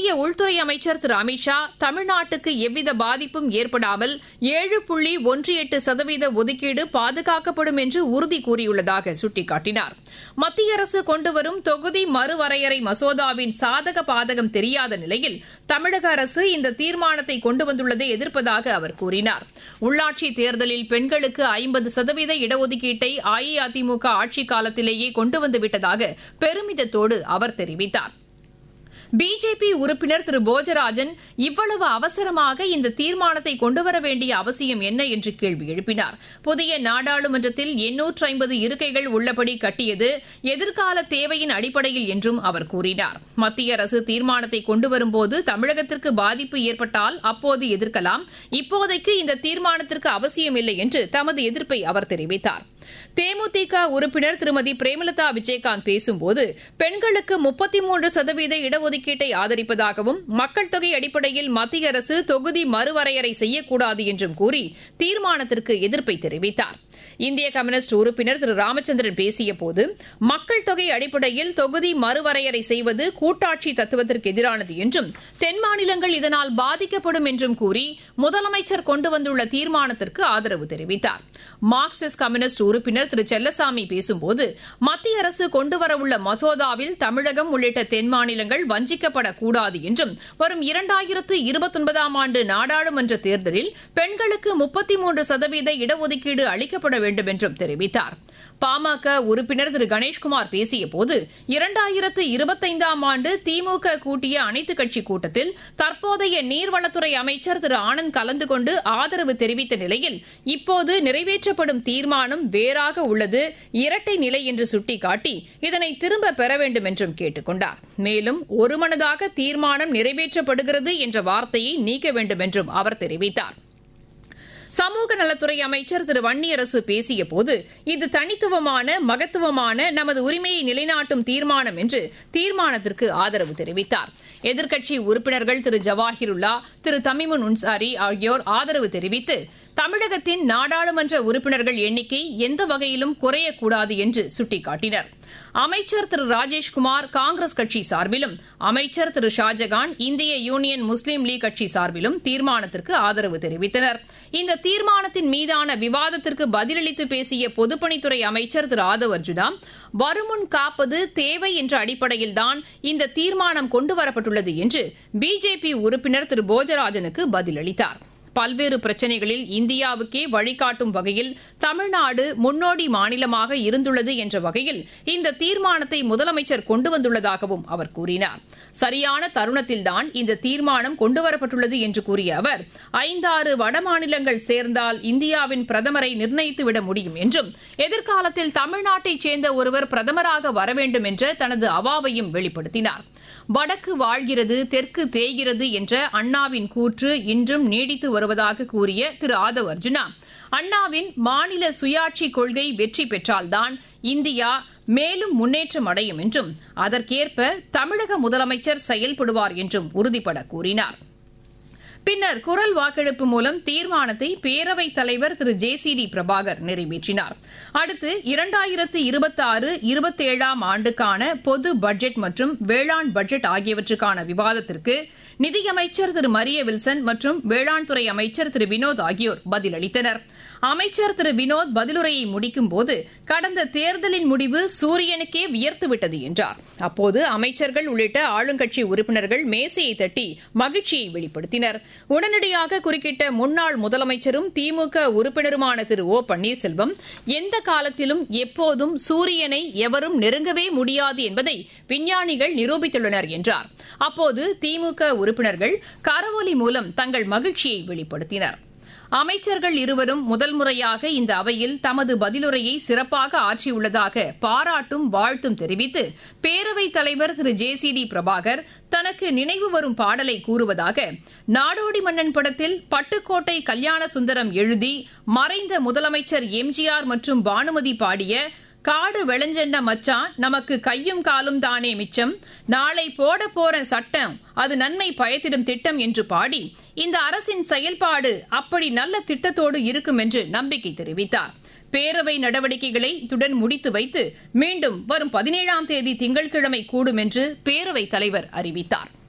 மத்திய உள்துறை அமைச்சர் திரு அமித் ஷா தமிழ்நாட்டுக்கு எவ்வித பாதிப்பும் ஏற்படாமல் 7.18% ஒதுக்கீடு பாதுகாக்கப்படும் என்று உறுதி கூறியுள்ளதாக சுட்டிக்காட்டினார். மத்திய அரசு கொண்டுவரும் தொகுதி மறுவரையறை மசோதாவின் சாதக பாதகம் தெரியாத நிலையில் தமிழக அரசு இந்த தீர்மானத்தை கொண்டு வந்துள்ளதை எதிர்ப்பதாக அவர் கூறினார். உள்ளாட்சி தேர்தலில் பெண்களுக்கு 50% இடஒதுக்கீட்டை அஇஅதிமுக ஆட்சிக் காலத்திலேயே கொண்டு வந்துவிட்டதாக பெருமிதத்தோடு அவர் தெரிவித்தார். பிஜேபி உறுப்பினர் திரு போஜராஜன் இவ்வளவு அவசரமாக இந்த தீர்மானத்தை கொண்டுவர வேண்டிய அவசியம் என்ன என்று கேள்வி எழுப்பினார். புதிய நாடாளுமன்றத்தில் 850 இருக்கைகள் உள்ளபடி கட்டியது எதிர்கால தேவையின் அடிப்படையில் என்றும் அவர் கூறினார். மத்திய அரசு தீர்மானத்தை கொண்டுவரும்போது தமிழகத்திற்கு பாதிப்பு ஏற்பட்டால் அப்போது எதிர்க்கலாம். இப்போதைக்கு இந்த தீர்மானத்திற்கு அவசியமில்லை என்று தமது எதிர்ப்பை அவர் தெரிவித்தார். தேமுதிக உறுப்பினர் திருமதி பிரேமலதா விஜயகாந்த் பேசும்போது பெண்களுக்கு 33% இடஒதுக்கீட்டை ஆதரிப்பதாகவும் மக்கள் தொகை அடிப்படையில் மத்திய அரசு தொகுதி மறுவரையறை செய்யக்கூடாது என்றும் கூறி தீர்மானத்திற்கு எதிர்ப்பை தெரிவித்தார். இந்திய கம்யூனிஸ்ட் உறுப்பினர் திரு ராமச்சந்திரன் பேசியபோது மக்கள் தொகை அடிப்படையில் தொகுதி மறுவரையறை செய்வது கூட்டாட்சி தத்துவத்திற்கு எதிரானது என்றும் தென் மாநிலங்கள் இதனால் பாதிக்கப்படும் என்றும் கூறி முதலமைச்சர் கொண்டு வந்துள்ள தீர்மானத்திற்கு ஆதரவு தெரிவித்தார். மார்க்சிஸ்ட் கம்யூனிஸ்ட் உறுப்பினர் திரு செல்லசாமி பேசும்போது மத்திய அரசு கொண்டுவரவுள்ள மசோதாவில் தமிழகம் உள்ளிட்ட தென் மாநிலங்கள் வஞ்சிக்கப்படக்கூடாது என்றும் வரும் 2029 ஆண்டு நாடாளுமன்ற தேர்தலில் பெண்களுக்கு 33% இடஒதுக்கீடு அளிக்கப்பட வேண்டும் என்றும் தெரிவித்தார். பாமக உறுப்பினர் திரு கணேஷ்குமார் பேசியபோது 2025 ஆண்டு திமுக கூட்டிய அனைத்துக் கட்சி கூட்டத்தில் தற்போதைய நீர்வளத்துறை அமைச்சர் திரு ஆனந்த் கலந்து கொண்டு ஆதரவு தெரிவித்த நிலையில் இப்போது நிறைவேற்றப்படும் தீர்மானம் வேறாக உள்ளது, இரட்டை நிலை என்று சுட்டிக்காட்டி இதனை திரும்ப பெற வேண்டும் என்றும் கேட்டுக் கொண்டார். மேலும் ஒருமனதாக தீர்மானம் நிறைவேற்றப்படுகிறது என்ற வார்த்தையை நீக்க வேண்டும் என்றும் அவர் தெரிவித்தார். சமூக நலத்துறை அமைச்சர் திரு வன்னியரசு பேசியபோது இது தனித்துவமான மகத்துவமான நமது உரிமையை நிலைநாட்டும் தீர்மானம் என்று தீர்மானத்திற்கு ஆதரவு தெரிவித்தார். எதிர்க்கட்சி உறுப்பினர்கள் திரு ஜவாஹிருல்லா திரு தமிமுன் அன்சாரி ஆகியோர் ஆதரவு தெரிவித்து தமிழகத்தின் நாடாளுமன்ற உறுப்பினர்கள் எண்ணிக்கை எந்த வகையிலும் குறையக்கூடாது என்று சுட்டிக்காட்டினர். அமைச்சர் திரு ராஜேஷ்குமார் காங்கிரஸ் கட்சி சார்பிலும் அமைச்சர் திரு ஷாஜகான் இந்திய யூனியன் முஸ்லீம் லீக் கட்சி சார்பிலும் தீர்மானத்திற்கு ஆதரவு தெரிவித்தனர். இந்த தீர்மானத்தின் மீதான விவாதத்திற்கு பதிலளித்து பேசிய பொதுப்பணித்துறை அமைச்சர் திரு ஆதவ் அர்ஜுனா வருமுன் காப்பது தேவை என்ற அடிப்படையில்தான் இந்த தீர்மானம் கொண்டுவரப்பட்டுள்ளது என்று பிஜேபி உறுப்பினர் திரு போஜராஜனுக்கு பதிலளித்தார். பல்வேறு பிரச்சினைகளில் இந்தியாவுக்கே வழிகாட்டும் வகையில் தமிழ்நாடு முன்னோடி மாநிலமாக இருந்துள்ளது என்ற வகையில் இந்த தீர்மானத்தை முதலமைச்சர் கொண்டு வந்துள்ளதாகவும் அவர் கூறினார். சரியான தருணத்தில்தான் இந்த தீர்மானம் கொண்டுவரப்பட்டுள்ளது என்று கூறிய அவர் 5-6 வடமாநிலங்கள் சேர்ந்தால் இந்தியாவின் பிரதமரை நிர்ணயித்துவிட முடியும் என்றும் எதிர்காலத்தில் தமிழ்நாட்டைச் சேர்ந்த ஒருவர் பிரதமராக வர வேண்டும் என்ற தனது அவாவையும் வெளிப்படுத்தினார். வடக்கு வாழ்கிறது தெற்கு தேய்கிறது என்ற அண்ணாவின் கூற்று இன்றும் நீடித்து வருவதாக கூறிய திரு ஆதவ் அர்ஜுனா அண்ணாவின் மாநில சுயாட்சி கொள்கை வெற்றி பெற்றால்தான் இந்தியா மேலும் முன்னேற்றம் அடையும் என்றும் அதற்கேற்ப தமிழக முதலமைச்சர் செயல்படுவார் என்றும் உறுதிபட கூறினார். பின்னர் குரல் வாக்கெடுப்பு மூலம் தீர்மானத்தை பேரவைத் தலைவர் திரு ஜே.சி.டி. பிரபாகர் நிறைவேற்றினார். அடுத்து 2026-27 ஆண்டுக்கான பொது பட்ஜெட் மற்றும் வேளாண் பட்ஜெட் ஆகியவற்றுக்கான விவாதத்திற்கு நிதியமைச்சர் திரு மரிய வில்சன் மற்றும் வேளாண் துறை அமைச்சர் திரு வினோத் ஆகியோர் பதிலளித்தனர். அமைச்சர் திரு வினோத் பதிலுரையை முடிக்கும்போது கடந்த தேர்தலின் முடிவு சூரியனுக்கே வியர்த்துவிட்டது என்றார். அப்போது அமைச்சர்கள் உள்ளிட்ட ஆளுங்கட்சி உறுப்பினர்கள் மேசையை தட்டி மகிழ்ச்சியை வெளிப்படுத்தினர். உடனடியாக குறுக்கிட்ட முன்னாள் முதலமைச்சரும் திமுக உறுப்பினருமான திரு ஓ பன்னீர்செல்வம் எந்த காலத்திலும் எப்போதும் சூரியனை எவரும் நெருங்கவே முடியாது என்பதை விஞ்ஞானிகள் நிரூபித்துள்ளனர் என்றார். அப்போது திமுக உறுப்பினர்கள் கரவொலி மூலம் தங்கள் மகிழ்ச்சியை வெளிப்படுத்தினர். அமைச்சர்கள் இருவரும் முதல் முறையாக இந்த அவையில் தமது பதிலுரையை சிறப்பாக ஆற்றியுள்ளதாக பாராட்டும் வாழ்த்தும் தெரிவித்து பேரவைத் தலைவர் திரு ஜே.சி.டி. பிரபாகர் தனக்கு நினைவு வரும் பாடலை கூறுவதாக நாடோடி மன்னன் படத்தில் பட்டுக்கோட்டை கல்யாண சுந்தரம் எழுதி மறைந்த முதலமைச்சர் எம்ஜிஆர் மற்றும் பானுமதி பாடிய காடு வெளஞ்சென்ன மச்சான் நமக்கு கையும் காலும் தானே மிச்சம் நாளை போட போற சட்டம் அது நன்மை பயத்திடும் திட்டம் என்று பாடி இந்த அரசின் செயல்பாடு அப்படி நல்ல திட்டத்தோடு இருக்கும் என்று நம்பிக்கை தெரிவித்தார். பேரவை நடவடிக்கைகளை இத்துடன் முடித்து வைத்து மீண்டும் வரும் 17ஆம் தேதி திங்கட்கிழமை கூடும் என்று பேரவைத் தலைவர் அறிவித்தார்.